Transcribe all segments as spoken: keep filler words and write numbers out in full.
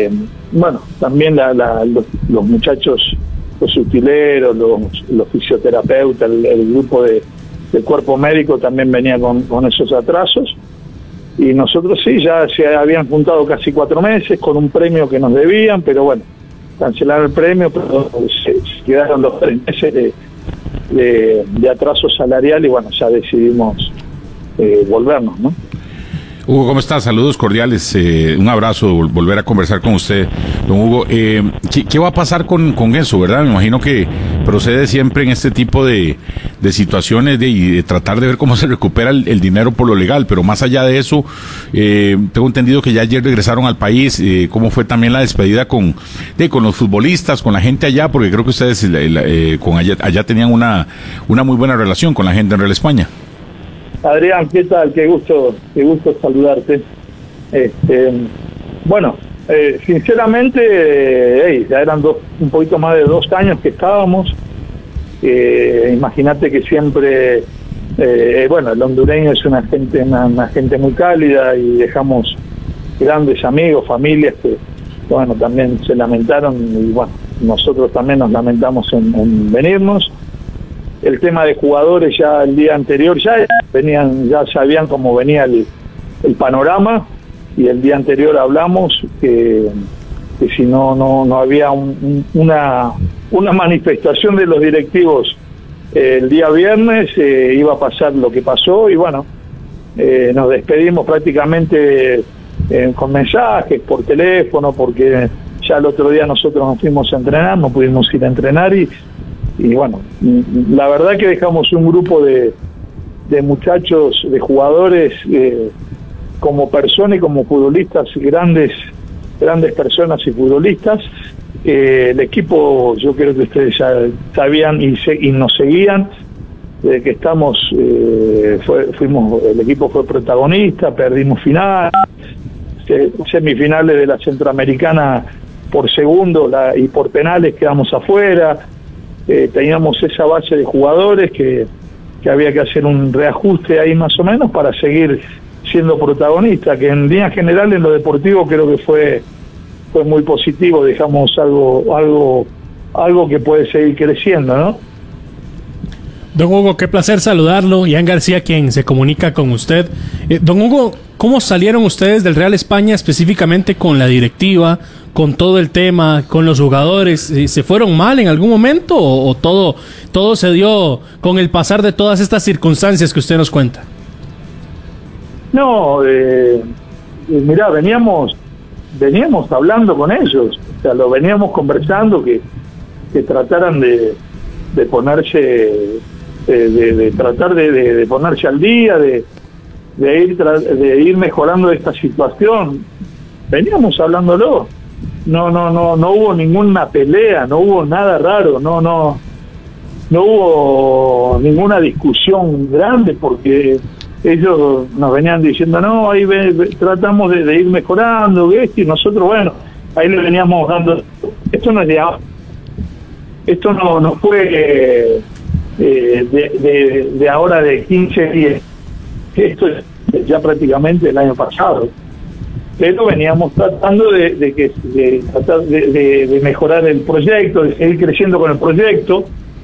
Eh, bueno, también la, la, los, los muchachos, los utileros, los, los fisioterapeutas, el, el grupo de, del cuerpo médico también venía con, con esos atrasos. Y nosotros sí, ya se habían juntado casi cuatro meses con un premio que nos debían, pero bueno, cancelaron el premio, pero se, se quedaron los tres meses de, de, de atraso salarial y bueno, ya decidimos eh, volvernos, ¿no? Hugo, ¿cómo estás? Saludos cordiales, eh, un abrazo, volver a conversar con usted, don Hugo. Eh, ¿qué, ¿Qué va a pasar con, con eso, verdad? Me imagino que procede siempre en este tipo de, de situaciones de, y de tratar de ver cómo se recupera el, el dinero por lo legal, pero más allá de eso, eh, tengo entendido que ya ayer regresaron al país. Eh, ¿Cómo fue también la despedida con, de, con los futbolistas, con la gente allá? Porque creo que ustedes eh, con allá, allá tenían una, una muy buena relación con la gente en Real España. Adrián, ¿qué tal? Qué gusto, qué gusto saludarte. Este, bueno, eh, sinceramente, eh, hey, ya eran dos, un poquito más de dos años que estábamos. Eh, Imagínate que siempre, eh, bueno, el hondureño es una gente, una, una gente muy cálida y dejamos grandes amigos, familias que, bueno, también se lamentaron y bueno, nosotros también nos lamentamos en, en venirnos. El tema de jugadores ya el día anterior ya venían, ya sabían cómo venía el, el panorama y el día anterior hablamos que, que si no no no había un, una una manifestación de los directivos eh, el día viernes eh, iba a pasar lo que pasó y bueno, eh, nos despedimos prácticamente eh, con mensajes por teléfono porque ya el otro día nosotros nos fuimos a entrenar, no pudimos ir a entrenar y Y bueno, la verdad que dejamos un grupo de, de muchachos, de jugadores, eh, como personas y como futbolistas, grandes grandes personas y futbolistas. Eh, el equipo, yo creo que ustedes ya sabían y, se, y nos seguían, desde que estamos, eh, fue, fuimos, el equipo fue protagonista, perdimos final, semifinales de la Centroamericana por segundo la, y por penales quedamos afuera. Eh, teníamos esa base de jugadores que, que había que hacer un reajuste ahí más o menos para seguir siendo protagonista, que en líneas generales en lo deportivo creo que fue fue muy positivo, dejamos algo algo algo que puede seguir creciendo, ¿no? Don Hugo, qué placer saludarlo. Ian García, quien se comunica con usted. Eh, don Hugo, ¿cómo salieron ustedes del Real España específicamente con la directiva, con todo el tema, con los jugadores? ¿Se fueron mal en algún momento o, o todo, todo se dio con el pasar de todas estas circunstancias que usted nos cuenta? No, eh, mirá, veníamos veníamos hablando con ellos, o sea, lo veníamos conversando, que, que trataran de, de ponerse... De, de, de tratar de, de, de ponerse al día, de, de ir tra de ir mejorando esta situación. Veníamos hablándolo. No, no, no, no hubo ninguna pelea, no hubo nada raro, no, no, no hubo ninguna discusión grande porque ellos nos venían diciendo no, ahí ve, ve, tratamos de, de ir mejorando, esto, y nosotros, bueno, ahí le veníamos dando. Esto no es de ahora. Esto no, no fue eh, Eh, de, de, de ahora de quince días, esto es ya prácticamente el año pasado, pero veníamos tratando de, de que de, tratar de, de, de mejorar el proyecto, de seguir creciendo con el proyecto,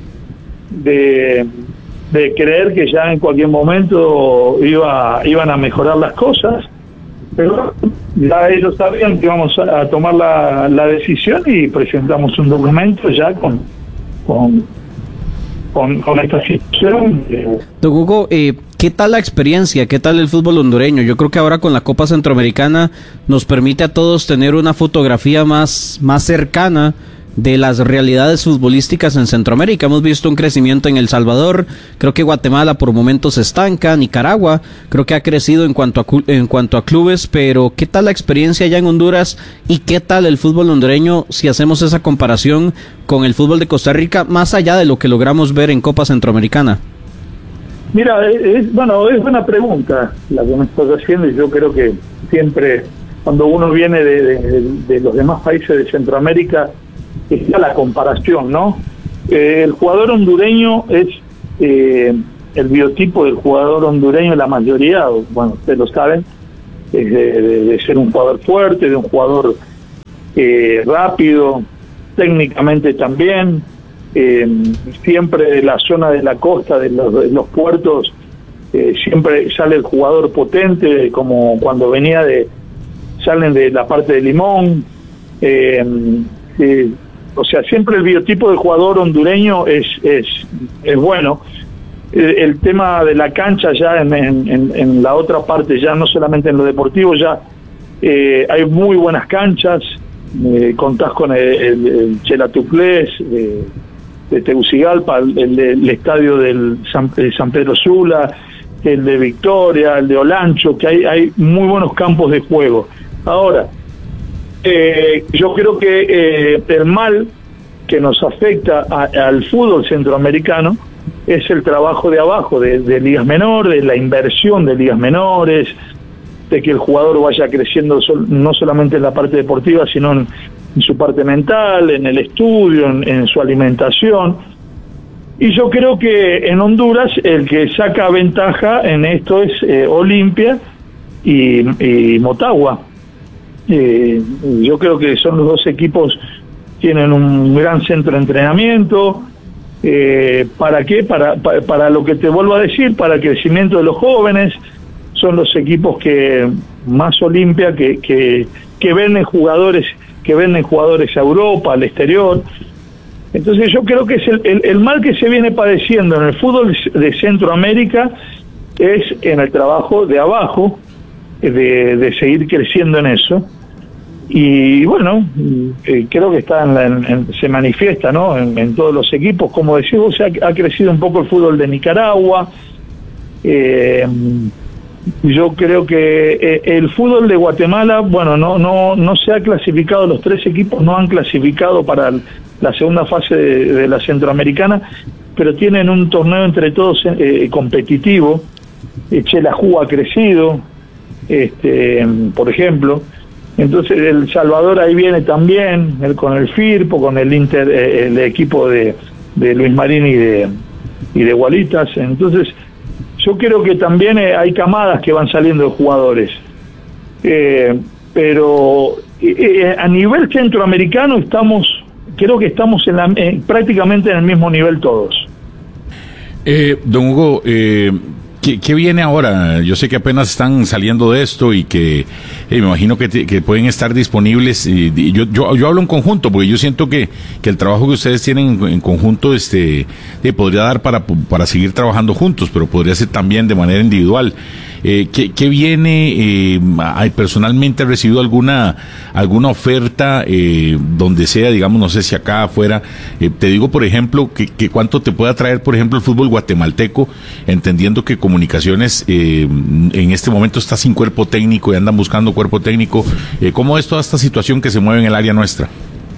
de, de creer que ya en cualquier momento iba iban a mejorar las cosas, pero ya ellos sabían que íbamos a, a tomar la, la decisión y presentamos un documento ya con con Con, con esta situación. Don Hugo, eh, ¿qué tal la experiencia? ¿Qué tal el fútbol hondureño? Yo creo que ahora con la Copa Centroamericana nos permite a todos tener una fotografía más, más cercana de las realidades futbolísticas en Centroamérica. Hemos visto un crecimiento en El Salvador, creo que Guatemala por momentos se estanca, Nicaragua creo que ha crecido en cuanto a en cuanto a clubes, pero ¿qué tal la experiencia allá en Honduras y qué tal el fútbol hondureño si hacemos esa comparación con el fútbol de Costa Rica, más allá de lo que logramos ver en Copa Centroamericana? Mira, es, bueno, es buena pregunta la que me estás haciendo y yo creo que siempre cuando uno viene de, de, de los demás países de Centroamérica está la comparación, ¿no? Eh, el jugador hondureño es eh, el biotipo del jugador hondureño, la mayoría, bueno, ustedes lo saben, es de, de, de ser un jugador fuerte, de un jugador eh, rápido, técnicamente también, eh, siempre de la zona de la costa, de los, de los puertos, eh, siempre sale el jugador potente, como cuando venía de, salen de la parte de Limón, eh, eh, o sea, siempre el biotipo del jugador hondureño es, es, es bueno. El, el tema de la cancha ya en, en, en la otra parte, ya no solamente en lo deportivo, ya eh, hay muy buenas canchas, eh, contás con el, el, el Chelatuflés de, de Tegucigalpa, el, el, el estadio del San, de San Pedro Sula, el de Victoria, el de Olancho, que hay, hay muy buenos campos de juego. Ahora, Eh, yo creo que eh, el mal que nos afecta a, al fútbol centroamericano es el trabajo de abajo, de, de ligas menores, de la inversión de ligas menores, de que el jugador vaya creciendo sol, no solamente en la parte deportiva, sino en, en su parte mental, en el estudio, en, en su alimentación. Y yo creo que en Honduras el que saca ventaja en esto es eh, Olimpia y, y Motagua. Eh, yo creo que son los dos equipos, tienen un gran centro de entrenamiento. Eh, ¿Para qué? Para, para, para lo que te vuelvo a decir, para el crecimiento de los jóvenes. Son los equipos que más Olimpia, que, que, que venden jugadores, que venden jugadores a Europa, al exterior. Entonces yo creo que es el, el, el mal que se viene padeciendo en el fútbol de Centroamérica es en el trabajo de abajo, de, de seguir creciendo en eso. Y bueno, eh, creo que está en la, en, en, se manifiesta, ¿no? En, en todos los equipos, como decís vos, ha, ha crecido un poco el fútbol de Nicaragua. Eh, yo creo que eh, el fútbol de Guatemala, bueno, no no no se ha clasificado, los tres equipos no han clasificado para la segunda fase de, de la Centroamericana, pero tienen un torneo entre todos eh, competitivo. Xelajú ha crecido, este, por ejemplo. Entonces El Salvador ahí viene también, el, con el Firpo, con el Inter, eh, el equipo de, de Luis Marín y de, y de Gualitas. Entonces yo creo que también eh, hay camadas que van saliendo de jugadores. Eh, pero eh, a nivel centroamericano estamos, creo que estamos en la, eh, prácticamente en el mismo nivel todos. Eh, don Hugo, eh... ¿Qué, ¿Qué viene ahora? Yo sé que apenas están saliendo de esto y que eh, me imagino que, te, que pueden estar disponibles. Y, y yo, yo yo hablo en conjunto, porque yo siento que, que el trabajo que ustedes tienen en, en conjunto este eh, podría dar para, para seguir trabajando juntos, pero podría ser también de manera individual. Eh, ¿qué, ¿Qué viene? Eh, ¿Personalmente ha recibido alguna alguna oferta eh, donde sea, digamos, no sé si acá afuera? Eh, te digo, por ejemplo, que, que cuánto te pueda traer, por ejemplo, el fútbol guatemalteco, entendiendo que Comunicaciones eh, en este momento está sin cuerpo técnico y andan buscando cuerpo técnico. Eh, ¿Cómo es toda esta situación que se mueve en el área nuestra?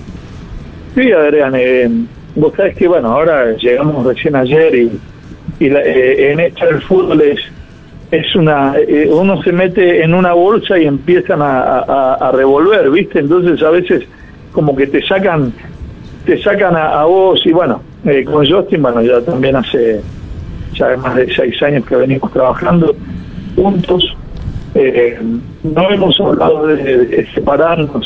Sí, Adrián, eh, vos sabés que, bueno, ahora llegamos recién ayer y, y la, eh, en esto el fútbol es es una eh, uno se mete en una bolsa y empiezan a, a, a revolver, ¿viste? Entonces a veces como que te sacan te sacan a, a vos y bueno, eh, con Justin, bueno, ya también hace ya más de seis años que venimos trabajando juntos. Eh, no hemos hablado de, de separarnos.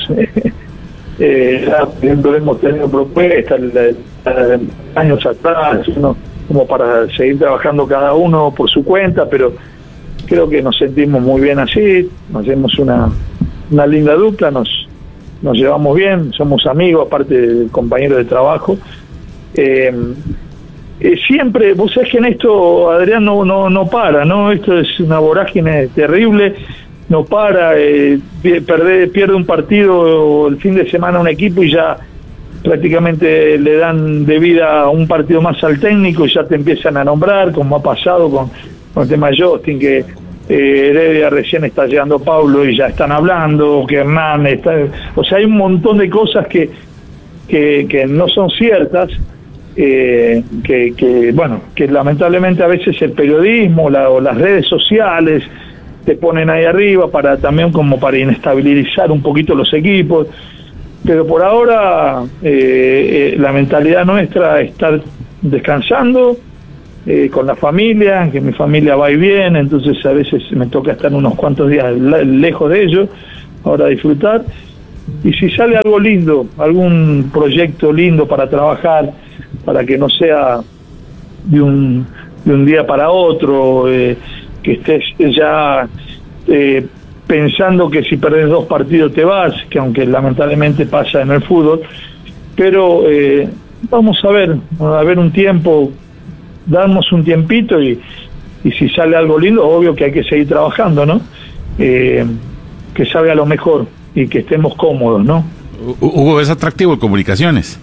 Eh, ya, por ejemplo, hemos tenido propuestas eh, años atrás, ¿no? Como para seguir trabajando cada uno por su cuenta, pero creo que nos sentimos muy bien así, nos hacemos una, una linda dupla, nos, nos llevamos bien, somos amigos, aparte de compañeros de trabajo. Eh, Eh, siempre, vos sabés que en esto, Adrián, no, no, no para, ¿no? Esto es una vorágine terrible, no para, eh, pierde, pierde un partido el fin de semana un equipo y ya prácticamente le dan de vida un partido más al técnico y ya te empiezan a nombrar, como ha pasado con, con el tema de Justin, que eh, Heredia recién está llegando Pablo y ya están hablando, que Hernán está... O sea, hay un montón de cosas que, que, que no son ciertas. Eh, que, que bueno, que lamentablemente a veces el periodismo la, o las redes sociales te ponen ahí arriba para también como para inestabilizar un poquito los equipos, pero por ahora eh, eh, la mentalidad nuestra es estar descansando eh, con la familia, que mi familia va y viene, entonces a veces me toca estar unos cuantos días lejos de ellos, ahora disfrutar. y si sale algo lindo, algún proyecto lindo para trabajar, para que no sea de un, de un día para otro, eh, que estés ya eh, pensando que si perdés dos partidos te vas, que aunque lamentablemente pasa en el fútbol, pero eh, vamos a ver, a ver un tiempo, damos un tiempito y, y si sale algo lindo, obvio que hay que seguir trabajando, ¿no? Eh, que salga lo mejor y que estemos cómodos, ¿no? Hugo, ¿es atractivo en Comunicaciones?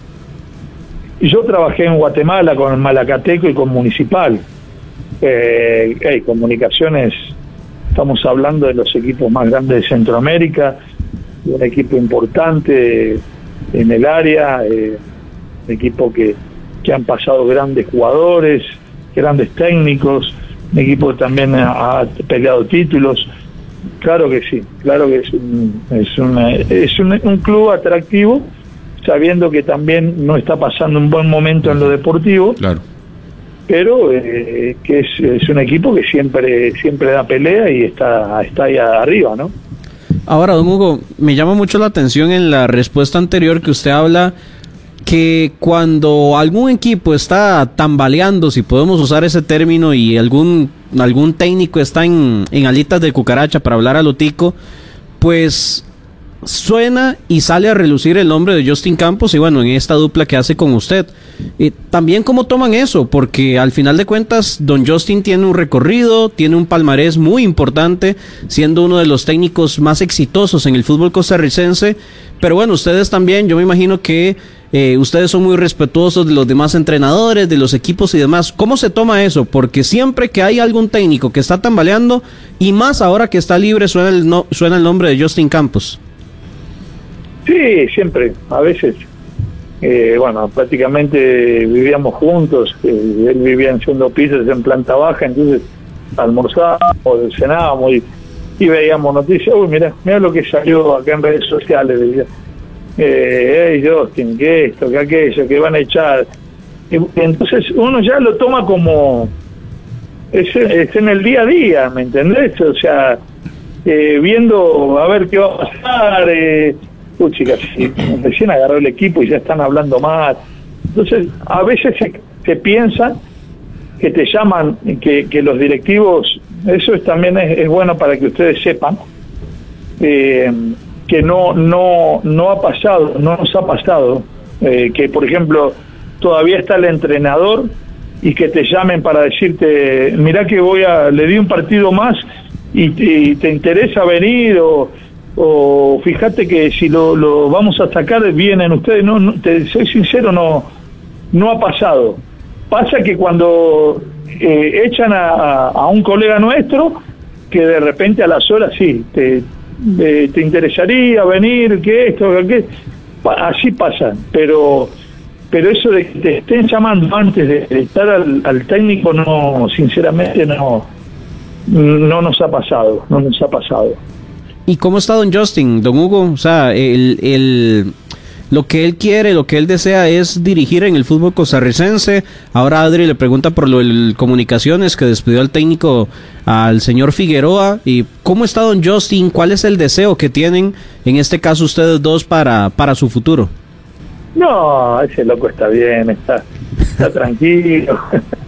Y yo trabajé en Guatemala con Malacateco y con Municipal. Eh, hey, Comunicaciones, estamos hablando de los equipos más grandes de Centroamérica, un equipo importante en el área, eh, un equipo que, que han pasado grandes jugadores, grandes técnicos, un equipo que también ha, ha peleado títulos. Claro que sí, claro que es un, es, una, es un, un club atractivo, sabiendo que también no está pasando un buen momento en lo deportivo, claro, pero eh, que es, es un equipo que siempre siempre da pelea y está, está ahí arriba, ¿no? Ahora, don Hugo, me llama mucho la atención en la respuesta anterior que usted habla que cuando algún equipo está tambaleando, si podemos usar ese término, y algún algún técnico está en, en alitas de cucaracha, para hablar a lo tico, pues suena y sale a relucir el nombre de Justin Campos, y bueno, en esta dupla que hace con usted. Eh, también, ¿cómo toman eso? Porque al final de cuentas, don Justin tiene un recorrido, tiene un palmarés muy importante, siendo uno de los técnicos más exitosos en el fútbol costarricense, pero bueno, ustedes también, yo me imagino que eh, ustedes son muy respetuosos de los demás entrenadores, de los equipos y demás. ¿Cómo se toma eso? Porque siempre que hay algún técnico que está tambaleando, y más ahora que está libre, suena el, no, suena el nombre de Justin Campos. Sí, siempre, a veces, eh, bueno, prácticamente vivíamos juntos, eh, él vivía en segundo piso, en planta baja, entonces almorzábamos, cenábamos y, y veíamos noticias. Uy, mira, mira lo que salió acá en redes sociales, decía, eh, hey Justin, que esto, que aquello, que van a echar. Y, entonces uno ya lo toma como, es, es en el día a día, ¿me entendés? O sea, eh, viendo a ver qué va a pasar, eh, Uy, chicas, si recién agarró el equipo y ya están hablando más. Entonces, a veces se, se piensa que te llaman, que, que los directivos, eso es, también es, es bueno para que ustedes sepan, eh, que no no no ha pasado, no nos ha pasado, eh, que por ejemplo, todavía está el entrenador y que te llamen para decirte, mirá que voy a, le di un partido más y, y te interesa venir, o o fíjate que si lo, lo vamos a sacar vienen ustedes. No, no, te soy sincero, no no ha pasado. Pasa que cuando eh, echan a, a un colega nuestro, que de repente a las horas sí te, eh, te interesaría venir, que esto, que así pasa, pero pero eso de que te estén llamando antes de, de estar al, al técnico, no, sinceramente no no nos ha pasado, no nos ha pasado. ¿Y cómo está don Justin, don Hugo? O sea, el, el, lo que él quiere, lo que él desea es dirigir en el fútbol costarricense. Ahora Adri le pregunta por lo del Comunicaciones, que despidió al técnico, al señor Figueroa. ¿Y cómo está don Justin? ¿Cuál es el deseo que tienen, en este caso ustedes dos, para, para su futuro? No, ese loco está bien, está, está tranquilo,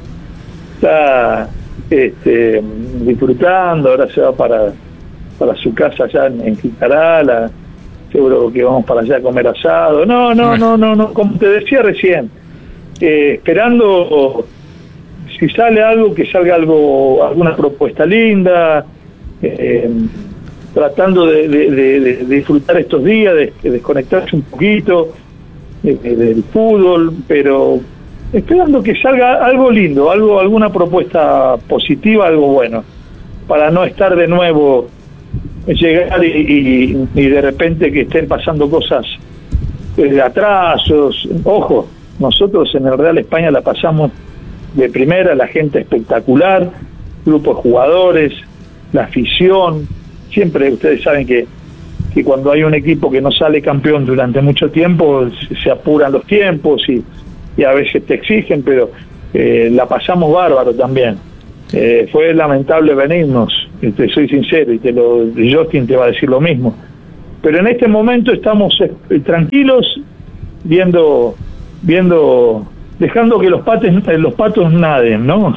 está este, disfrutando. Ahora se va para... para su casa allá en, en Jicarala, seguro que vamos para allá a comer asado. No, no, no, no, no, como te decía recién, eh, esperando si sale algo, que salga algo, alguna propuesta linda, eh, tratando de, de, de, de disfrutar estos días, de, de desconectarse un poquito de, de, del fútbol, pero esperando que salga algo lindo, algo, alguna propuesta positiva, algo bueno, para no estar de nuevo, llegar y, y, y de repente que estén pasando cosas de atrasos. Ojo, nosotros en el Real España la pasamos de primera, la gente espectacular, grupo de jugadores, la afición. Siempre ustedes saben que, que cuando hay un equipo que no sale campeón durante mucho tiempo, se, se apuran los tiempos y, y a veces te exigen, pero eh, la pasamos bárbaro también. Eh, fue lamentable venirnos, te soy sincero, y te lo, Justin te va a decir lo mismo. pero en este momento estamos eh, tranquilos, viendo, viendo, dejando que los patos, los patos naden, ¿no?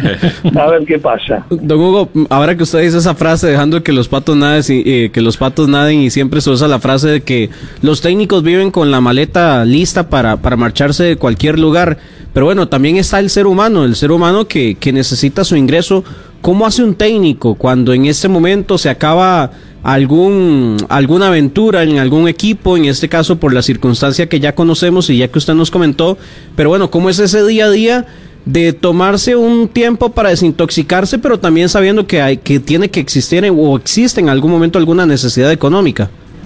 A ver qué pasa. Don Hugo, ahora que usted dice esa frase, dejando que los patos naden, y, eh, que los patos naden, y siempre se usa la frase de que los técnicos viven con la maleta lista para, para marcharse de cualquier lugar, pero bueno, también está el ser humano, el ser humano que, que necesita su ingreso. ¿Cómo hace un técnico cuando en este momento se acaba algún alguna aventura en algún equipo, en este caso por la circunstancia que ya conocemos y ya que usted nos comentó, pero bueno, cómo es ese día a día de tomarse un tiempo para desintoxicarse, pero también sabiendo que hay que tiene que existir o existe en algún momento alguna necesidad económica?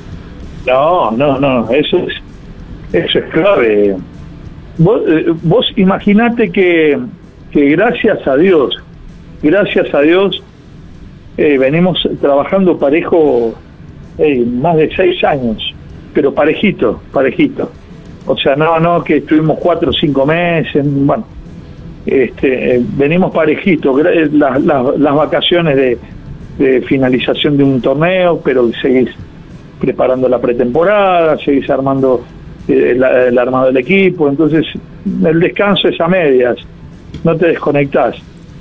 No, no, no, eso es, eso es clave. Vos, eh, vos imaginate que, que gracias a Dios, gracias a Dios, eh, venimos trabajando parejo eh, más de seis años, pero parejito, parejito. O sea, no, no, que estuvimos cuatro o cinco meses, bueno, este, eh, venimos parejito. Las, las, las vacaciones de, de finalización de un torneo, pero seguís preparando la pretemporada, seguís armando el, el armado del equipo, entonces el descanso es a medias, no te desconectás.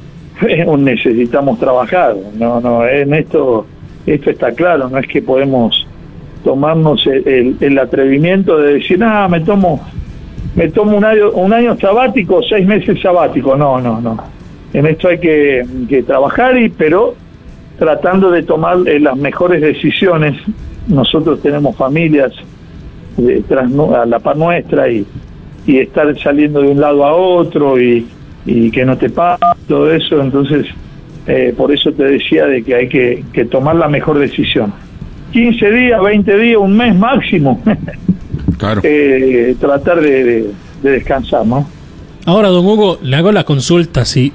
Necesitamos trabajar, no, no, en esto, esto está claro, no es que podemos tomarnos el, el, el atrevimiento de decir, ah, me tomo, me tomo un año, un año sabático, seis meses sabático, no, no, no, en esto hay que, que trabajar, y pero tratando de tomar eh, las mejores decisiones. Nosotros tenemos familias de, tras, a la par nuestra, y, y estar saliendo de un lado a otro y, y que no te pase todo eso, entonces eh, por eso te decía de que hay que, que tomar la mejor decisión. quince días, veinte días, un mes máximo. Claro. eh, tratar de, de, de descansar, ¿no? Ahora, don Hugo, le hago la consulta. Si,